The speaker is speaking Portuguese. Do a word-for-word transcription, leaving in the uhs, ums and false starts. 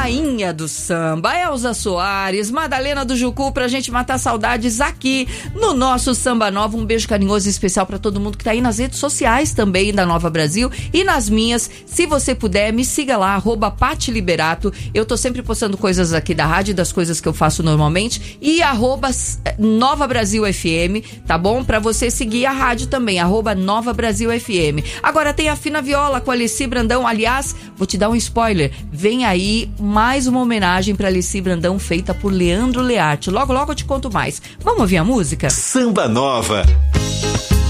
rainha do samba, Elza Soares, Madalena do Jucu, pra gente matar saudades aqui no nosso Samba Nova. Um beijo carinhoso e especial pra todo mundo que tá aí nas redes sociais também da Nova Brasil e nas minhas. Se você puder, me siga lá, arroba Pati Liberato. Eu tô sempre postando coisas aqui da rádio, das coisas que eu faço normalmente. E arroba Nova Brasil F M, tá bom? Pra você seguir a rádio também, arroba Nova Brasil F M. Agora tem a Fina Viola com a Alici Brandão. Aliás, vou te dar um spoiler. Vem aí mais uma homenagem pra Alici Brandão feita por Leandro Learte. Logo, logo eu te conto mais. Vamos ouvir a música? Samba Nova.